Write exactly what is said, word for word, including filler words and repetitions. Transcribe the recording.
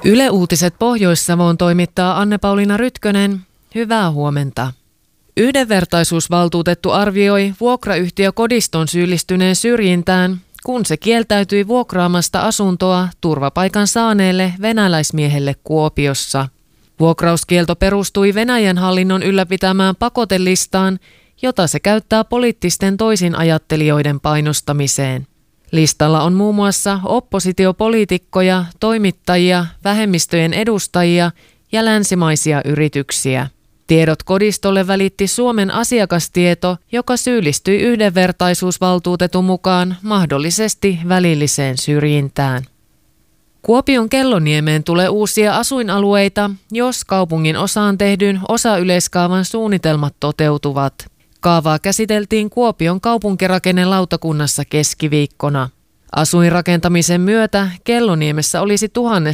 Yle Uutiset Pohjois-Savoon toimittaa Anne-Pauliina Rytkönen. Hyvää huomenta. Yhdenvertaisuusvaltuutettu arvioi vuokrayhtiö Kodiston syyllistyneen syrjintään, kun se kieltäytyi vuokraamasta asuntoa turvapaikan saaneelle venäläismiehelle Kuopiossa. Vuokrauskielto perustui Venäjän hallinnon ylläpitämään pakotelistaan, jota se käyttää poliittisten toisinajattelijoiden painostamiseen. Listalla on muun muassa oppositiopoliitikkoja, toimittajia, vähemmistöjen edustajia ja länsimaisia yrityksiä. Tiedot Kodistolle välitti Suomen asiakastieto, joka syyllistyi yhdenvertaisuusvaltuutetun mukaan mahdollisesti välilliseen syrjintään. Kuopion Kelloniemeen tulee uusia asuinalueita, jos kaupungin osaan tehdyn osayleiskaavan suunnitelmat toteutuvat. Kaavaa käsiteltiin Kuopion kaupunkirakennelautakunnassa keskiviikkona. Asuinrakentamisen myötä Kelloniemessä olisi tuhannen